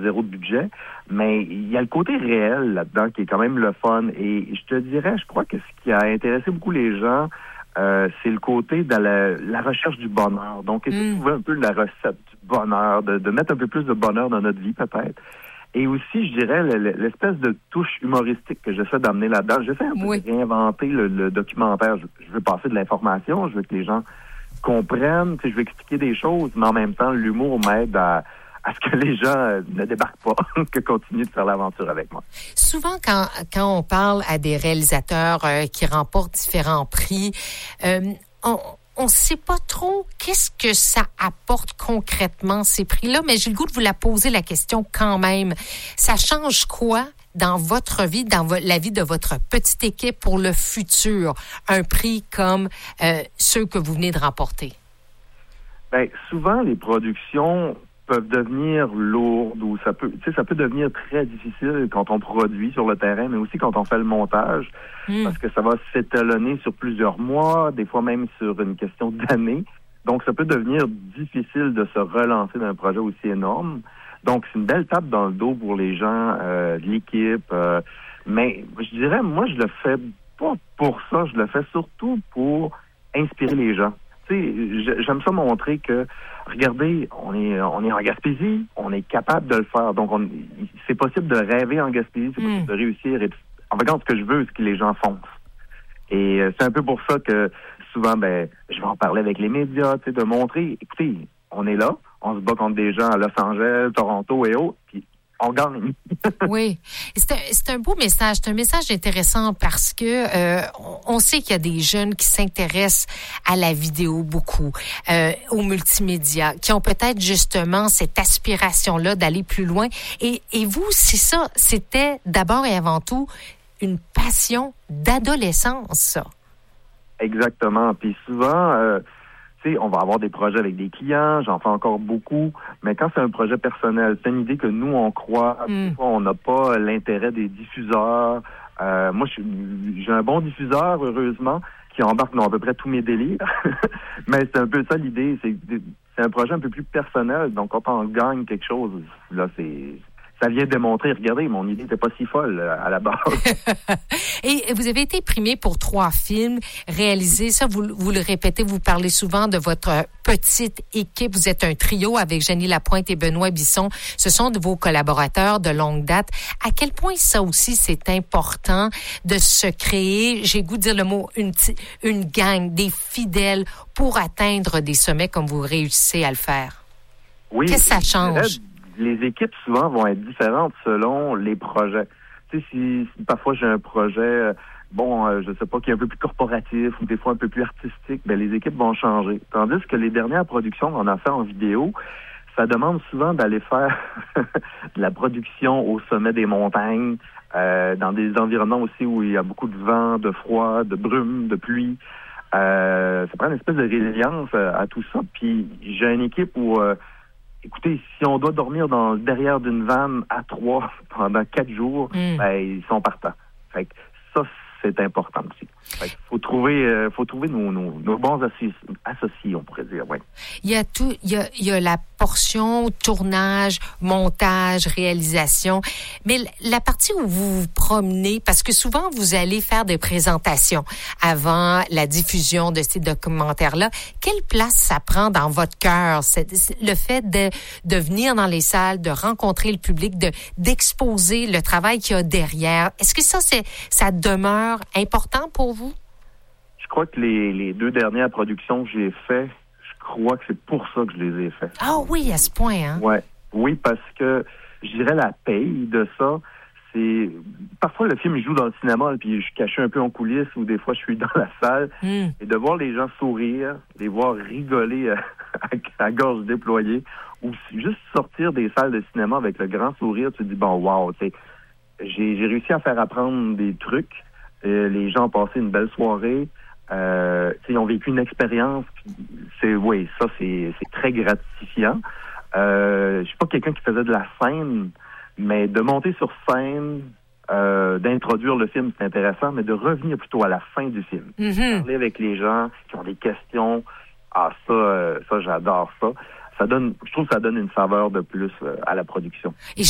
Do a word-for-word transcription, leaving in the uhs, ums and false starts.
zéro de budget, mais il y a le côté réel là-dedans qui est quand même le fun. Et je te dirais, je crois que ce qui a intéressé beaucoup les gens, euh, c'est le côté de la, la recherche du bonheur. Donc, essayer de trouver un peu la recette du bonheur, de, de mettre un peu plus de bonheur dans notre vie peut-être. Et aussi, je dirais, l'espèce de touche humoristique que j'essaie d'amener là-dedans. J'essaie un peu oui. de réinventer le, le documentaire. Je, je veux passer de l'information, je veux que les gens comprennent, tu sais, je veux expliquer des choses, mais en même temps, l'humour m'aide à, à ce que les gens euh, ne débarquent pas, que continuent de faire l'aventure avec moi. Souvent, quand, quand on parle à des réalisateurs euh, qui remportent différents prix, euh, on... on ne sait pas trop qu'est-ce que ça apporte concrètement, ces prix-là, mais j'ai le goût de vous la poser la question quand même. Ça change quoi dans votre vie, dans vo- la vie de votre petite équipe pour le futur, un prix comme euh, ceux que vous venez de remporter? Bien, souvent, les productions peuvent devenir lourdes ou ça peut, tu sais, ça peut devenir très difficile quand on produit sur le terrain, mais aussi quand on fait le montage, mmh. parce que ça va s'étalonner sur plusieurs mois, des fois même sur une question d'années. Donc, ça peut devenir difficile de se relancer d'un projet aussi énorme. Donc, c'est une belle tape dans le dos pour les gens euh, de l'équipe. Euh, mais je dirais, moi, je le fais pas pour ça. Je le fais surtout pour inspirer les gens. Tu sais, j'aime ça montrer que, regardez, on est on est en Gaspésie, on est capable de le faire. Donc, on, c'est possible de rêver en Gaspésie, c'est possible mm. de réussir. Et de, en fait, ce que je veux, c'est que les gens foncent. Et euh, c'est un peu pour ça que souvent, ben, je vais en parler avec les médias, tu sais, de montrer, écoutez, on est là, on se bat contre des gens à Los Angeles, Toronto et autres, puis on gagne. Oui, c'est un, c'est un beau message. C'est un message intéressant parce que euh, on sait qu'il y a des jeunes qui s'intéressent à la vidéo beaucoup, euh, aux multimédia, qui ont peut-être justement cette aspiration-là d'aller plus loin. Et, et vous, c'est ça, c'était d'abord et avant tout une passion d'adolescence, ça. Exactement. Puis souvent... Euh, Tu sais, on va avoir des projets avec des clients, j'en fais encore beaucoup, mais quand c'est un projet personnel, c'est une idée que nous, on croit, mm. des fois, on n'a pas l'intérêt des diffuseurs. Euh, moi, je, j'ai un bon diffuseur, heureusement, qui embarque dans à peu près tous mes délires, mais c'est un peu ça l'idée, c'est, c'est un projet un peu plus personnel, donc quand on gagne quelque chose, là, c'est... ça vient démontrer, regardez, mon idée n'était pas si folle à la base. Et vous avez été primé pour trois films réalisés. Ça, vous, vous le répétez, vous parlez souvent de votre petite équipe. Vous êtes un trio avec Jenny Lapointe et Benoît Bisson. Ce sont de vos collaborateurs de longue date. À quel point ça aussi, c'est important de se créer, j'ai goût de dire le mot, une, une gang, des fidèles pour atteindre des sommets comme vous réussissez à le faire? Oui. Qu'est-ce que ça change? Les équipes, souvent, vont être différentes selon les projets. Tu sais, si, si parfois j'ai un projet, bon, euh, je sais pas, qui est un peu plus corporatif ou des fois un peu plus artistique, ben les équipes vont changer. Tandis que les dernières productions qu'on a fait en vidéo, ça demande souvent d'aller faire de la production au sommet des montagnes, euh, dans des environnements aussi où il y a beaucoup de vent, de froid, de brume, de pluie. Euh, ça prend une espèce de résilience à, à tout ça. Puis j'ai une équipe où... Euh, Écoutez, si on doit dormir dans derrière d'une vanne à trois pendant quatre jours, mm. ben, ils sont partants. Fait que ça, c'est important aussi. Fait qu'il faut trouver, euh, faut trouver nos, nos, nos bons associ- associés, on pourrait dire, oui. Il y a tout, il y a, il y a la portion tournage, montage, réalisation, mais la partie où vous vous promenez, parce que souvent vous allez faire des présentations avant la diffusion de ces documentaires-là. Quelle place ça prend dans votre cœur, c'est, c'est le fait de, de venir dans les salles, de rencontrer le public, de d'exposer le travail qu'il y a derrière. Est-ce que ça, c'est, ça demeure important pour vous? Je crois que les, les deux dernières productions que j'ai faites, je crois que c'est pour ça que je les ai faites. Ah oui, à ce point, hein? Ouais. Oui, parce que je dirais la paye de ça, c'est... Parfois, le film, il joue dans le cinéma, puis je suis caché un peu en coulisses, ou des fois, je suis dans la salle, mm. et de voir les gens sourire, les voir rigoler à, à gorge déployée, ou juste sortir des salles de cinéma avec le grand sourire, tu te dis, bon, wow, tu sais, j'ai, j'ai réussi à faire apprendre des trucs, euh, les gens ont passé une belle soirée, euh, ils ont vécu une expérience, c'est, oui, ça, c'est, c'est très gratifiant. Euh, je suis pas quelqu'un qui faisait de la scène, mais de monter sur scène, euh, d'introduire le film, c'est intéressant, mais de revenir plutôt à la fin du film. Mm-hmm. Parler avec les gens qui ont des questions. Ah, ça, euh, ça, j'adore ça. Ça donne, je trouve que ça donne une saveur de plus euh, à la production. Et